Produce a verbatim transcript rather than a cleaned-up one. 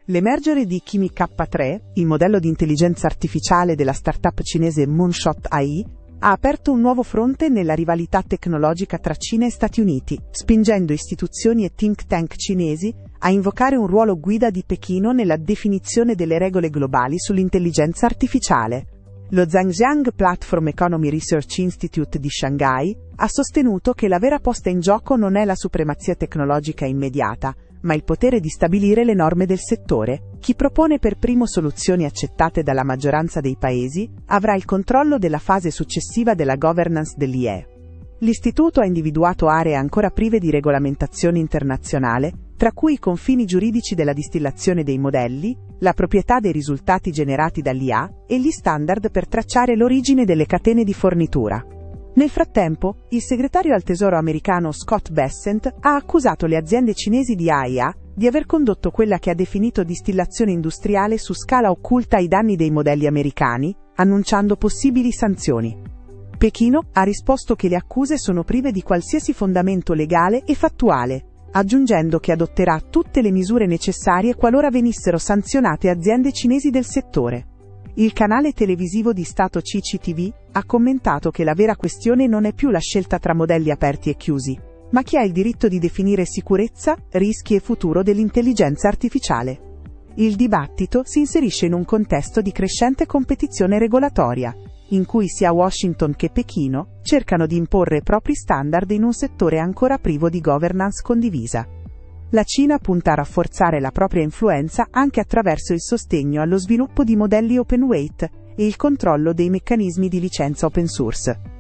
L'emergere di Kimi K tre, il modello di intelligenza artificiale della startup cinese Moonshot A I, ha aperto un nuovo fronte nella rivalità tecnologica tra Cina e Stati Uniti, spingendo istituzioni e think tank cinesi a invocare un ruolo guida di Pechino nella definizione delle regole globali sull'intelligenza artificiale. Lo Zhangjiang Platform Economy Research Institute di Shanghai ha sostenuto che la vera posta in gioco non è la supremazia tecnologica immediata, ma il potere di stabilire le norme del settore. Chi propone per primo soluzioni accettate dalla maggioranza dei paesi avrà il controllo della fase successiva della governance dell'I E. L'istituto ha individuato aree ancora prive di regolamentazione internazionale, tra cui i confini giuridici della distillazione dei modelli, la proprietà dei risultati generati dall'I A e gli standard per tracciare l'origine delle catene di fornitura. Nel frattempo, il segretario al Tesoro americano Scott Bessent ha accusato le aziende cinesi di A I A di aver condotto quella che ha definito distillazione industriale su scala occulta ai danni dei modelli americani, annunciando possibili sanzioni. Pechino ha risposto che le accuse sono prive di qualsiasi fondamento legale e fattuale, aggiungendo che adotterà tutte le misure necessarie qualora venissero sanzionate aziende cinesi del settore. Il canale televisivo di Stato C C T V ha commentato che la vera questione non è più la scelta tra modelli aperti e chiusi, ma chi ha il diritto di definire sicurezza, rischi e futuro dell'intelligenza artificiale. Il dibattito si inserisce in un contesto di crescente competizione regolatoria, in cui sia Washington che Pechino cercano di imporre propri standard in un settore ancora privo di governance condivisa. La Cina punta a rafforzare la propria influenza anche attraverso il sostegno allo sviluppo di modelli open weight e il controllo dei meccanismi di licenza open source.